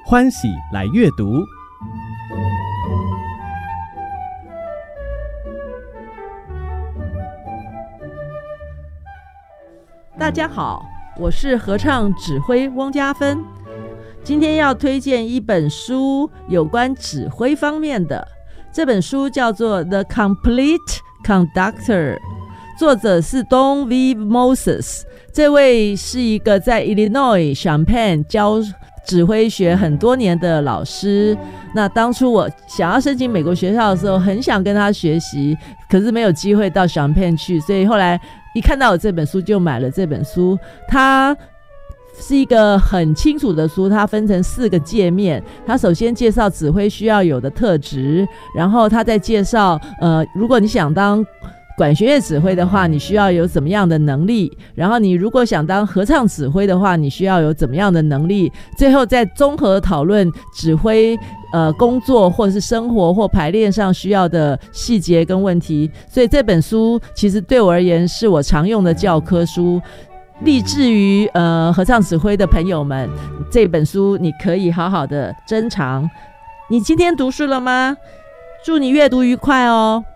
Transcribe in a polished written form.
欢喜来阅读。 大家好，我是合唱指挥翁家芬。今天要推荐一本书，有关指挥方面的。这本书叫做《The Complete Conductor》，作者是 Don V. Moses。这位是一个在 Illinois Champaign 教指挥学很多年的老师。那当初我想要申请美国学校的时候，很想跟他学习，可是没有机会到 Champaign 去，所以后来一看到有这本书就买了这本书。它是一个很清楚的书，它分成4个界面。它首先介绍指挥需要有的特质，然后它再介绍如果你想当管弦乐指挥的话，你需要有怎么样的能力，然后你如果想当合唱指挥的话，你需要有怎么样的能力，最后再综合讨论指挥工作或者是生活或排练上需要的细节跟问题。所以这本书其实对我而言是我常用的教科书，立志于合唱指挥的朋友们，这本书你可以好好的珍藏。你今天读书了吗？祝你阅读愉快哦。